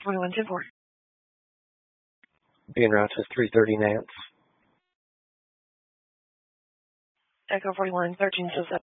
41-10-4. Being route to 330 Nance. Echo 41, 13 shows up.